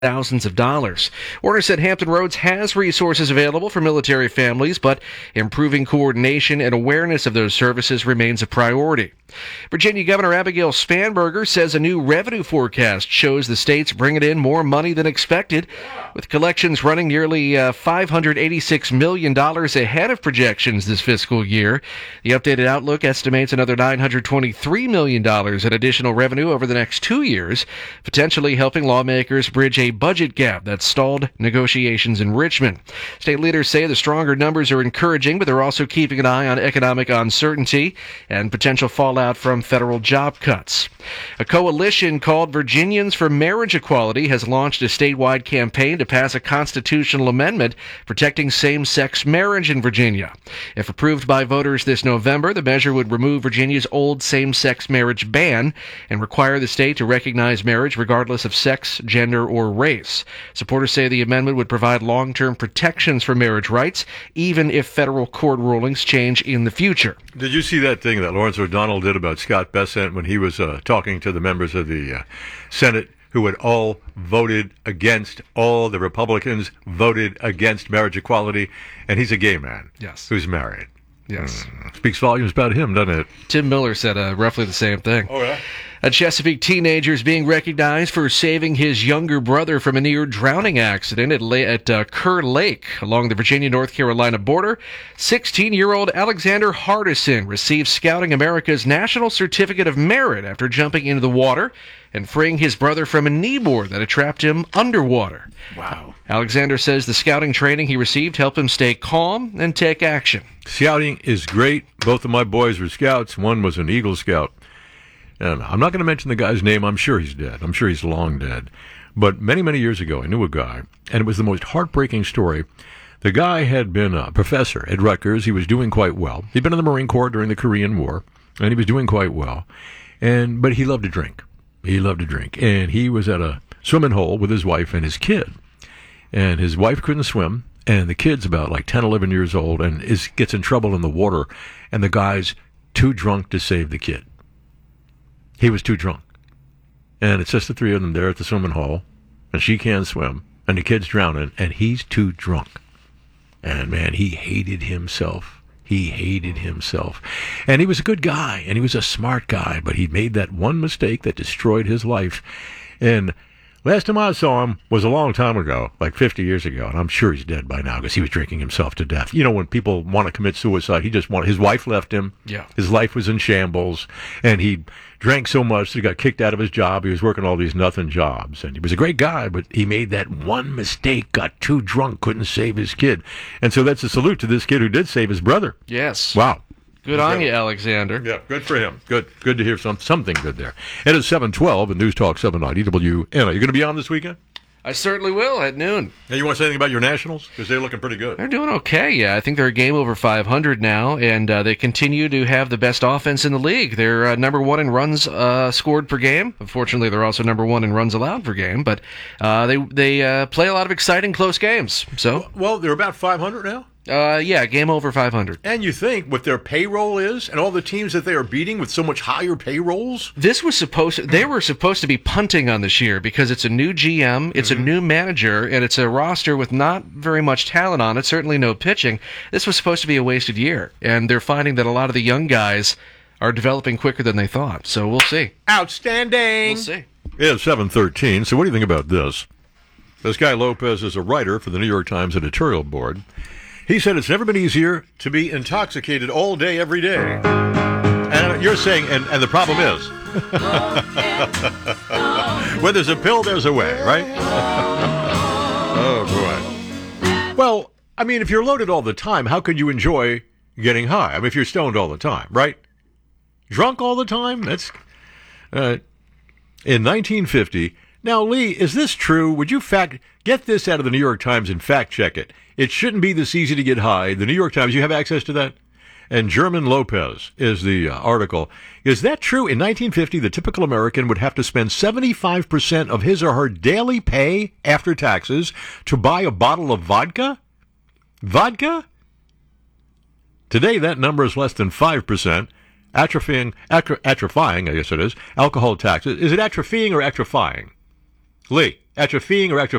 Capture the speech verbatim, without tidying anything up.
thousands of dollars. Warner said Hampton Roads has resources available for military families, but improving coordination and awareness of those services remains a priority. Virginia Governor Abigail Spanberger says a new revenue forecast shows the state's bringing in more money than expected, with collections running nearly uh, five hundred eighty-six million dollars ahead of projections this fiscal year. The updated outlook estimates another nine hundred twenty-three million dollars in additional revenue over the next two years, potentially helping lawmakers bridge a budget gap that stalled negotiations in Richmond. State leaders say the stronger numbers are encouraging, but they're also keeping an eye on economic uncertainty and potential fallout from federal job cuts. A coalition called Virginians for Marriage Equality has launched a statewide campaign to pass a constitutional amendment protecting same-sex marriage in Virginia. If approved by voters this November, the measure would remove Virginia's old same-sex marriage ban and require the state to recognize marriage regardless of sex, gender, or race. Supporters say the amendment would provide long-term protections for marriage rights, even if federal court rulings change in the future. Did you see that thing that Lawrence O'Donnell did about Scott Bessent when he was uh, talking to the members of the uh, Senate who had all voted against, all the Republicans voted against marriage equality, and he's a gay man. Yes. Who's married. Yes. Mm. Speaks volumes about him, doesn't it? Tim Miller said uh, roughly the same thing. Oh, yeah? A Chesapeake teenager is being recognized for saving his younger brother from a near-drowning accident at, La- at uh, Kerr Lake along the Virginia-North Carolina border. sixteen-year-old Alexander Hardison received Scouting America's National Certificate of Merit after jumping into the water and freeing his brother from a kneeboard that had trapped him underwater. Wow. Alexander says the scouting training he received helped him stay calm and take action. Scouting is great. Both of my boys were scouts. One was an Eagle Scout. And I'm not going to mention the guy's name. I'm sure he's dead. I'm sure he's long dead. But many, many years ago, I knew a guy, and it was the most heartbreaking story. The guy had been a professor at Rutgers. He was doing quite well. He'd been in the Marine Corps during the Korean War, and he was doing quite well. And but he loved to drink. He loved to drink. And he was at a swimming hole with his wife and his kid. And his wife couldn't swim, and the kid's about like ten, eleven years old, and is gets in trouble in the water, and the guy's too drunk to save the kid. He was too drunk. And it's just the three of them there at the swimming hole, and she can't swim, and the kid's drowning, and he's too drunk. And, man, he hated himself. He hated himself. And he was a good guy, and he was a smart guy, but he made that one mistake that destroyed his life. And last time I saw him was a long time ago, like fifty years ago, and I'm sure he's dead by now because he was drinking himself to death. You know, when people want to commit suicide, he just wanted, his wife left him. Yeah. His life was in shambles, and he drank so much that he got kicked out of his job. He was working all these nothing jobs, and he was a great guy, but he made that one mistake, got too drunk, couldn't save his kid. And so that's a salute to this kid who did save his brother. Yes. Wow. Good on you, Alexander. Yeah, good for him. Good good to hear some, something good there. It is seven twelve and News Talk seven ninety W N. Are you going to be on this weekend? I certainly will at noon. Hey, you want to say anything about your Nationals? Because they're looking pretty good. They're doing okay, yeah. I think they're a game over five hundred now, and uh, they continue to have the best offense in the league. They're uh, number one in runs uh, scored per game. Unfortunately, they're also number one in runs allowed per game, but uh, they they uh, play a lot of exciting, close games. So, Well, they're about five hundred now? uh, yeah, game over five hundred. And you think what their payroll is and all the teams that they are beating with so much higher payrolls? This was supposed to, they were supposed to be punting on this year because it's a new G M, it's mm-hmm. a new manager, and it's a roster with not very much talent on it, certainly no pitching. This was supposed to be a wasted year, and they're finding that a lot of the young guys are developing quicker than they thought. So we'll see. Outstanding. We'll see. It's seven thirteen, so what do you think about this? This guy Lopez is a writer for the New York Times editorial board. He said it's never been easier to be intoxicated all day, every day. And you're saying, and, and the problem is, where there's a pill, there's a way, right? Oh, boy. Well, I mean, if you're loaded all the time, how could you enjoy getting high? I mean, if you're stoned all the time, right? Drunk all the time? That's... Uh, in nineteen fifty... Now, Lee, is this true? Would you fact get this out of the New York Times and fact check it? It shouldn't be this easy to get high. The New York Times, you have access to that? And German Lopez is the uh, article. Is that true? In nineteen fifty, the typical American would have to spend seventy-five percent of his or her daily pay after taxes to buy a bottle of vodka? Vodka? Today, that number is less than five percent. Atrophying, atro- atrophying, I guess it is, alcohol taxes. Is it atrophying or atrophying? Lee. atrophying or